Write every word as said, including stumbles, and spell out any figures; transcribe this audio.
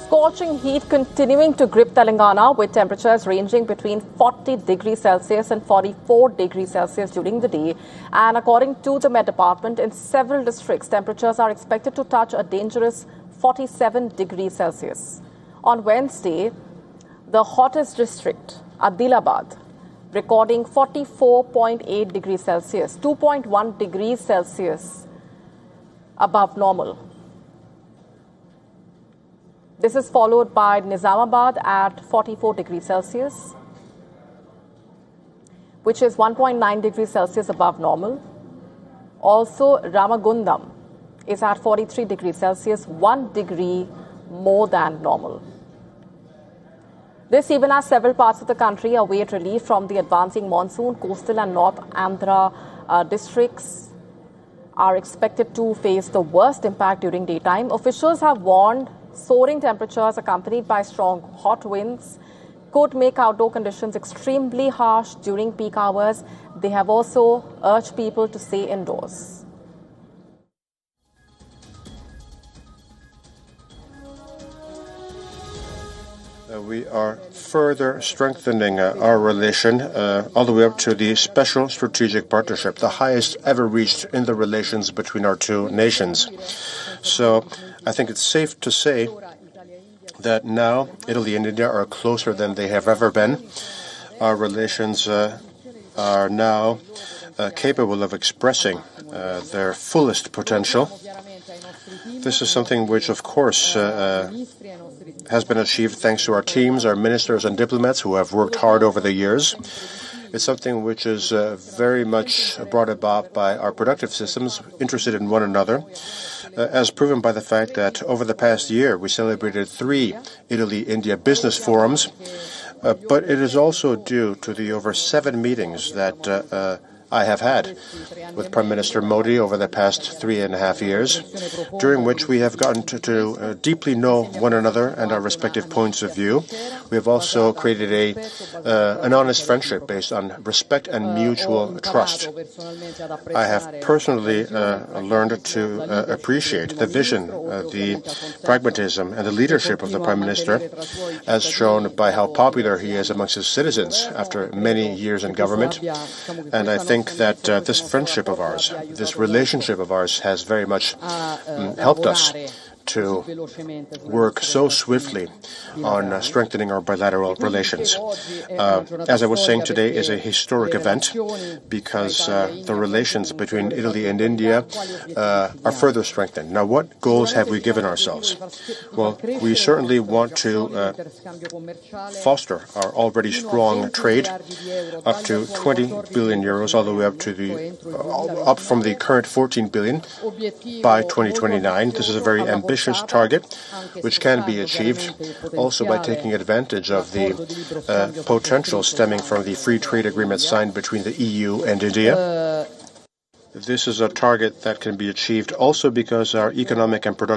Scorching heat continuing to grip Telangana with temperatures ranging between forty degrees Celsius and forty-four degrees Celsius during the day. And according to the Met Department, in several districts, temperatures are expected to touch a dangerous forty-seven degrees Celsius. On Wednesday, the hottest district, Adilabad, recording forty-four point eight degrees Celsius, two point one degrees Celsius above normal. This is followed by Nizamabad at forty-four degrees Celsius, which is one point nine degrees Celsius above normal. Also, Ramagundam is at forty-three degrees Celsius, one degree more than normal. This even as several parts of the country await relief from the advancing monsoon. Coastal and North Andhra uh, districts are expected to face the worst impact during daytime. Officials have warned soaring temperatures accompanied by strong hot winds could make outdoor conditions extremely harsh during peak hours. They have also urged people to stay indoors. Uh, we are further strengthening uh, our relation uh, all the way up to the Special Strategic Partnership, the highest ever reached in the relations between our two nations. So I think it's safe to say that now Italy and India are closer than they have ever been. Our relations uh, are now uh, capable of expressing uh, their fullest potential. This is something which, of course, uh, uh, has been achieved thanks to our teams, our ministers and diplomats who have worked hard over the years. It's something which is uh, very much brought about by our productive systems, interested in one another, uh, as proven by the fact that over the past year we celebrated three Italy-India business forums, uh, but it is also due to the over seven meetings that uh, uh, I have had with Prime Minister Modi over the past three and a half years, during which we have gotten to, to uh, deeply know one another and our respective points of view. We have also created a uh, an honest friendship based on respect and mutual trust. I have personally uh, learned to uh, appreciate the vision, uh, the pragmatism and the leadership of the Prime Minister, as shown by how popular he is amongst his citizens after many years in government. And I think that uh, this friendship of ours, this relationship of ours has very much um, helped us to work so swiftly on uh, strengthening our bilateral relations. Uh, as I was saying, today is a historic event because uh, the relations between Italy and India uh, are further strengthened. Now, what goals have we given ourselves? Well, we certainly want to uh, foster our already strong trade up to twenty billion euros, all the way up to the uh, up from the current fourteen billion by twenty twenty-nine. This is a very ambitious target, which can be achieved also by taking advantage of the uh, potential stemming from the free trade agreement signed between the E U and India. This is a target that can be achieved also because our economic and productive